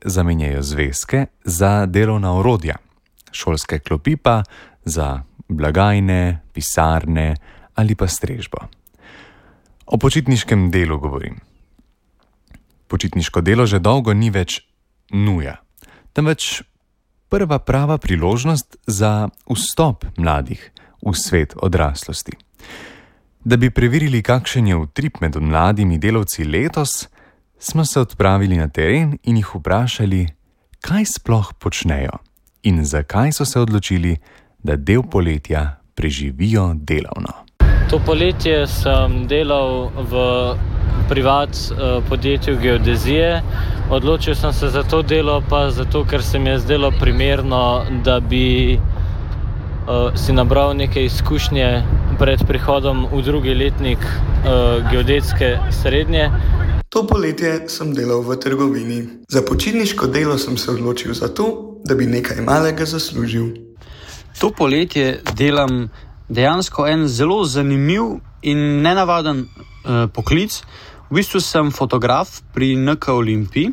zamenjajo zvezke za delovna orodja, šolske klopi pa za blagajne, pisarne ali pa strežbo. O počitniškem delu govorim. Počitniško delo že dolgo ni več nuja, temveč prva prava priložnost za vstop mladih v svet odraslosti. Da bi preverili, kakšen je utrip med mladimi delavci letos, smo se odpravili na teren in jih vprašali, kaj sploh počnejo in zakaj so se odločili, da del poletja preživijo delavno. To poletje sem delal v privat podjetju geodezije. Odločil sem se za to delo pa zato, ker se mi je zdelo primerno, da bi si nabral neke izkušnje pred prihodom v drugi letnik geodetske srednje. To poletje sem delal v trgovini. Za počitniško delo sem se odločil zato, da bi nekaj malega zaslužil. To poletje delam dejansko en zelo zanimiv in nenavaden poklic. V bistvu sem fotograf pri NK Olimpiji.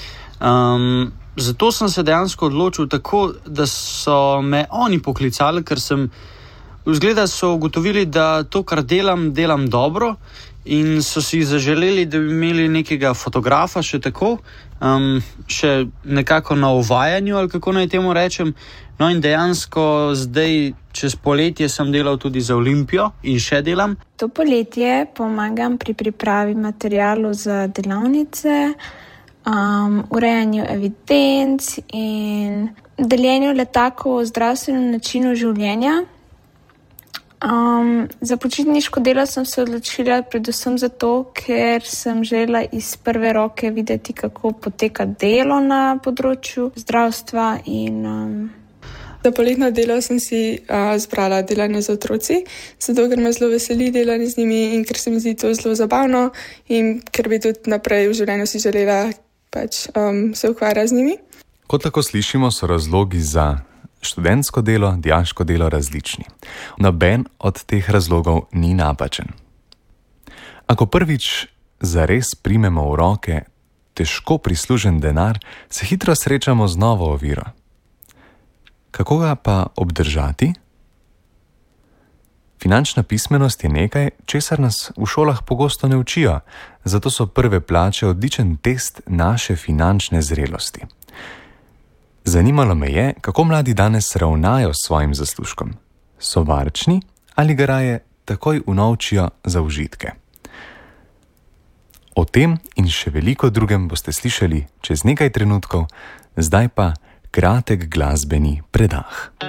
Zato sem se dejansko odločil tako, da so me oni poklicali, ker so ugotovili, da to, kar delam dobro in so si zaželeli, da bi imeli nekega fotografa še tako, še nekako na uvajanju, ali kako naj temu rečem. No in dejansko zdaj, čez poletje sem delal tudi za Olimpijo in še delam. To poletje pomagam pri pripravi materialov za delavnice, urejanju evidenc in deljenju letakov o zdravstvenem načinu življenja. Za počitniško delo sem se odločila predvsem zato, ker sem želela iz prve roke videti, kako poteka delo na področju zdravstva in Za poletno delo sem si zbrala delanje z otroci, zato ker me zelo veseli delanje z njimi in ker se mi zdi to zelo zabavno in ker bi tudi naprej v življenju si želela se ukvarjati z njimi. Kot tako slišimo, so razlogi za študentsko delo, dijaško delo različni. Noben od teh razlogov ni napačen. Ako prvič zares primemo v roke težko prislužen denar, se hitro srečamo z novo oviro. Kako ga pa obdržati? Finančna pismenost je nekaj, česar nas v šolah pogosto ne učijo, zato so prve plače odličen test naše finančne zrelosti. Zanimalo me je, kako mladi danes ravnajo s svojim zaslužkom. So varčni ali ga raje takoj unovčijo za užitke? O tem in še veliko drugem boste slišali čez nekaj trenutkov, zdaj pa kratek glasbeni predah.